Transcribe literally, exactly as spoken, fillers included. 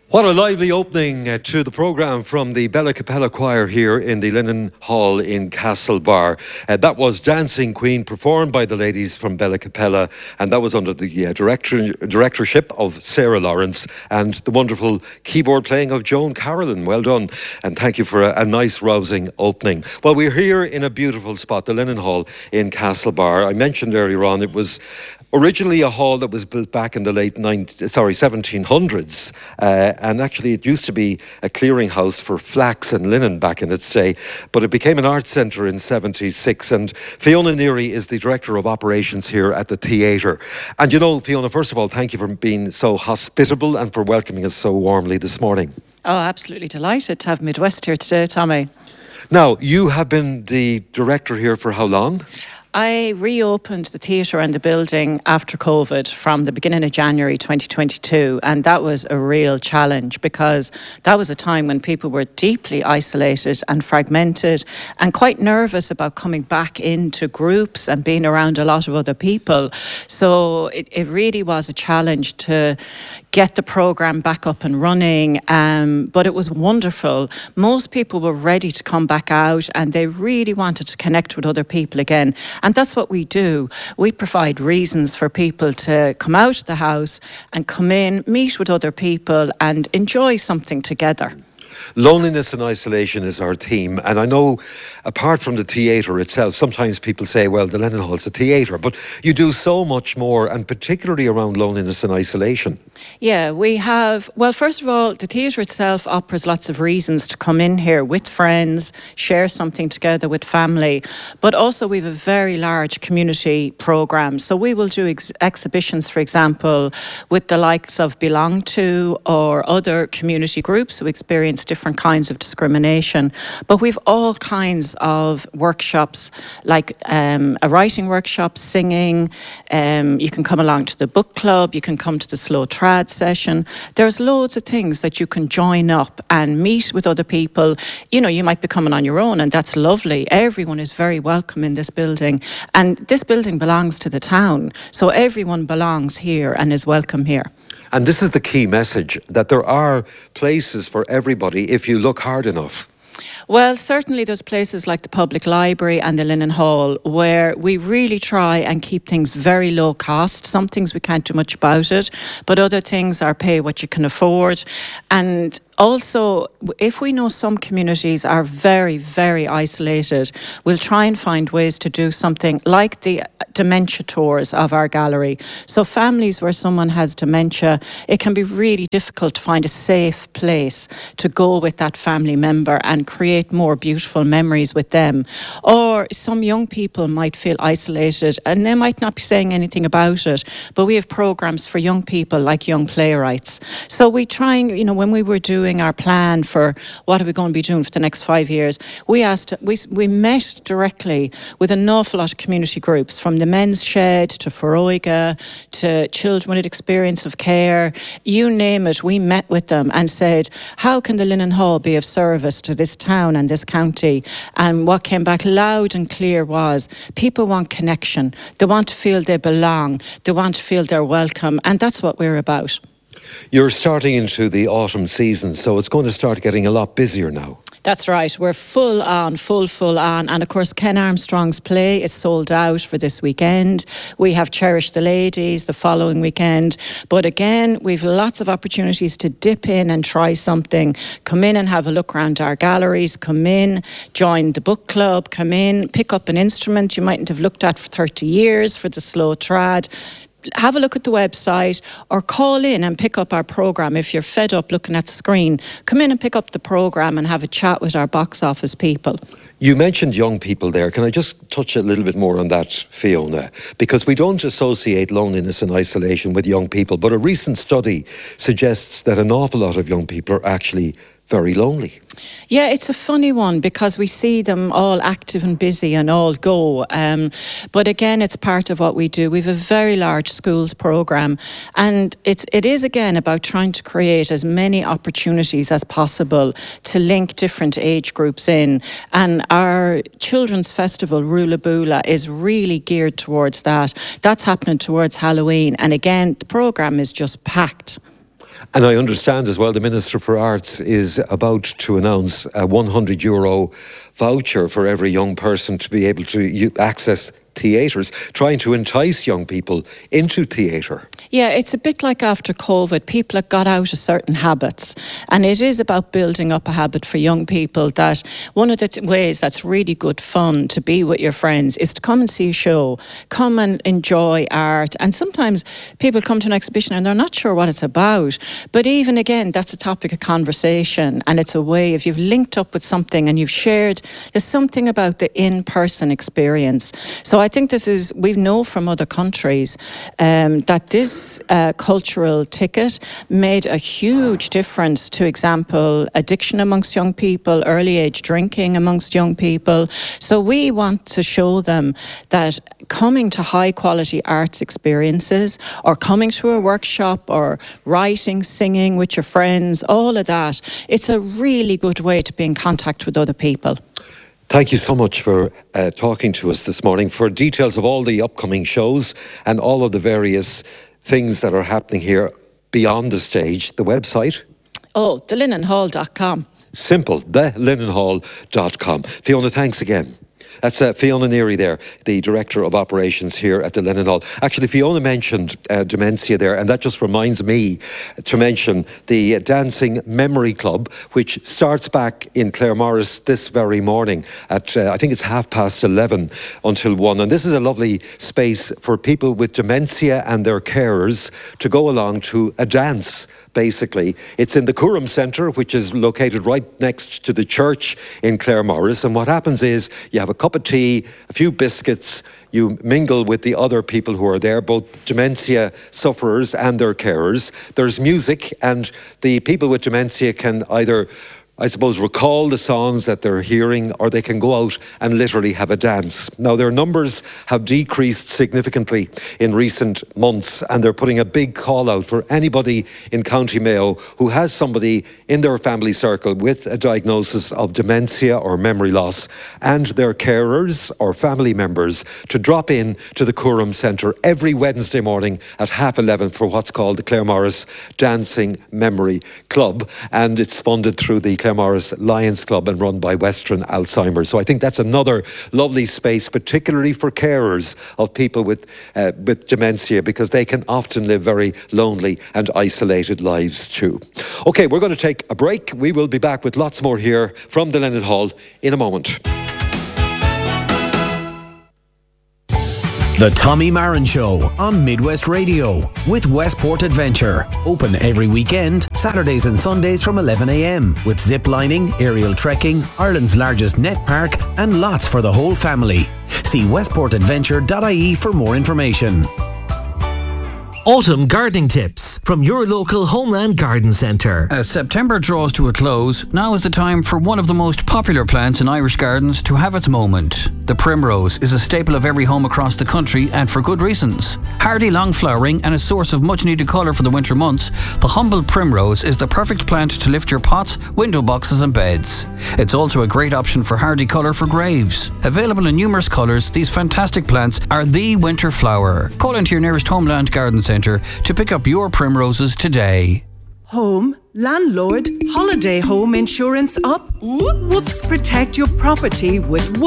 What a lively opening uh, to the programme from the Bella Capella Choir here in the Linen Hall in Castlebar. Uh, that was Dancing Queen, performed by the ladies from Bella Capella, and that was under the uh, director, directorship of Sarah Lawrence and the wonderful keyboard playing of Joan Carolyn. Well done, and thank you for a, a nice, rousing opening. Well, we're here in a beautiful spot, the Linen Hall in Castlebar. I mentioned earlier on it was originally a hall that was built back in the late nineteenth, sorry, seventeen hundreds, uh, and actually it used to be a clearinghouse for flax and linen back in its day, but it became an arts centre in seventy-six, and Fiona Neary is the Director of Operations here at the theatre. And you know, Fiona, first of all, thank you for being so hospitable and for welcoming us so warmly this morning. Oh, absolutely delighted to have Midwest here today, Tommy. Now, you have been the director here for how long? I reopened the theatre and the building after COVID from the beginning of January twenty twenty-two, and that was a real challenge because that was a time when people were deeply isolated and fragmented and quite nervous about coming back into groups and being around a lot of other people. So it, it really was a challenge to get the programme back up and running, um, but it was wonderful. Most people were ready to come back out and they really wanted to connect with other people again. And that's what we do. We provide reasons for people to come out of the house and come in, meet with other people and enjoy something together. Loneliness and isolation is our theme, and I know apart from the theatre itself, sometimes people say, well, the Linen Hall is a theatre, but you do so much more, and particularly around loneliness and isolation. Yeah, we have, well, first of all, the theatre itself offers lots of reasons to come in here with friends, share something together with family, but also we have a very large community programme. So we will do ex- exhibitions, for example, with the likes of Belong To or other community groups who experience different kinds of discrimination. But we've all kinds of workshops, like um, a writing workshop, singing, um, you can come along to the book club, you can come to the slow trad session. There's loads of things that you can join up and meet with other people. You know, you might be coming on your own and that's lovely. Everyone is very welcome in this building. And this building belongs to the town. So everyone belongs here and is welcome here. And this is the key message, that there are places for everybody if you look hard enough. Well, certainly there's places like the Public Library and the Linen Hall where we really try and keep things very low cost. Some things we can't do much about it, but other things are pay what you can afford. And also, if we know some communities are very, very isolated, we'll try and find ways to do something like the dementia tours of our gallery. So families where someone has dementia, it can be really difficult to find a safe place to go with that family member and create more beautiful memories with them. Or some young people might feel isolated and they might not be saying anything about it, but we have programs for young people like Young Playwrights. So we try and, you know, when we were doing our plan for what are we going to be doing for the next five years, we asked, we, we met directly with an awful lot of community groups, from the Men's Shed to Foróige to Children with Experience of Care, you name it, we met with them and said, how can the Linen Hall be of service to this town and this county? And what came back loud and clear was people want connection, they want to feel they belong, they want to feel they're welcome, and that's what we're about. You're starting into the autumn season, so it's going to start getting a lot busier now. That's right. We're full on, full, full on. And of course, Ken Armstrong's play is sold out for this weekend. We have Cherish the Ladies the following weekend. But again, we've lots of opportunities to dip in and try something. Come in and have a look around our galleries. Come in, join the book club. Come in, pick up an instrument you mightn't have looked at for thirty years for the slow trad. Have a look at the website or call in and pick up our programme. If you're fed up looking at the screen, come in and pick up the programme and have a chat with our box office people. You mentioned young people there. Can I just touch a little bit more on that, Fiona? Because we don't associate loneliness and isolation with young people, but a recent study suggests that an awful lot of young people are actually very lonely. Yeah, it's a funny one because we see them all active and busy and all go. Um, but again, it's part of what we do. We have a very large schools programme, and it's, it is again about trying to create as many opportunities as possible to link different age groups in. And our children's festival, Rula Bula, is really geared towards that. That's happening towards Halloween. And again, the programme is just packed. And I understand as well the Minister for Arts is about to announce a one hundred euro voucher for every young person to be able to u- access theatres, trying to entice young people into theatre. Yeah, it's a bit like after COVID. People have got out of certain habits, and it is about building up a habit for young people that one of the t- ways that's really good fun to be with your friends is to come and see a show, come and enjoy art. And sometimes people come to an exhibition and they're not sure what it's about. But even again, that's a topic of conversation, and it's a way, if you've linked up with something and you've shared, there's something about the in-person experience. So I think this is, we know from other countries um, that this uh, cultural ticket made a huge difference to, example, addiction amongst young people, early age drinking amongst young people. So we want to show them that coming to high quality arts experiences, or coming to a workshop, or writing, singing with your friends, all of that, it's a really good way to be in contact with other people. Thank you so much for uh, talking to us this morning. For details of all the upcoming shows and all of the various things that are happening here beyond the stage, the website? Oh, the linen hall dot com. Simple, the linen hall dot com. Fiona, thanks again. That's uh, Fiona Neary there, the Director of Operations here at the Lennon Hall. Actually, Fiona mentioned uh, dementia there, and that just reminds me to mention the uh, Dancing Memory Club, which starts back in Claremorris this very morning at, uh, I think it's half past eleven until one. And this is a lovely space for people with dementia and their carers to go along to a dance. Basically, it's in the Curram Centre, which is located right next to the church in Claremorris. And what happens is you have a cup of tea, a few biscuits, you mingle with the other people who are there, both dementia sufferers and their carers. There's music, and the people with dementia can either, I suppose, recall the songs that they're hearing, or they can go out and literally have a dance. Now, their numbers have decreased significantly in recent months, and they're putting a big call out for anybody in County Mayo who has somebody in their family circle with a diagnosis of dementia or memory loss, and their carers or family members to drop in to the Curram Centre every Wednesday morning at half eleven for what's called the Claremorris Dancing Memory Club, and it's funded through the Claremorris Lions Club and run by Western Alzheimer's. So I think that's another lovely space, particularly for carers of people with uh, with dementia, because they can often live very lonely and isolated lives too. Okay, we're going to take a break. We will be back with lots more here from the Lennon Hall in a moment. The Tommy Marin Show on Midwest Radio with Westport Adventure. Open every weekend, Saturdays and Sundays from eleven a m with zip lining, aerial trekking, Ireland's largest net park, and lots for the whole family. See westport adventure dot I E for more information. Autumn gardening tips from your local Homeland Garden Centre. As September draws to a close, now is the time for one of the most popular plants in Irish gardens to have its moment. The primrose is a staple of every home across the country, and for good reasons. Hardy, long flowering and a source of much needed colour for the winter months, the humble primrose is the perfect plant to lift your pots, window boxes and beds. It's also a great option for hardy colour for graves. Available in numerous colours, these fantastic plants are the winter flower. Call into your nearest Homeland Garden Centre to pick up your primroses today. Home, landlord, holiday home insurance up? Whoops! Protect your property with